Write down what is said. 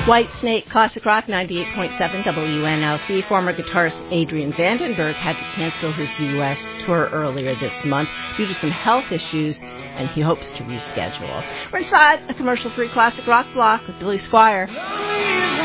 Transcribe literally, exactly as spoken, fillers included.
White Snake Classic Rock ninety-eight point seven W N L C. Former guitarist Adrian Vandenberg had to cancel his U S tour earlier this month due to some health issues, and he hopes to reschedule. We're inside a commercial-free classic rock block with Billy Squier.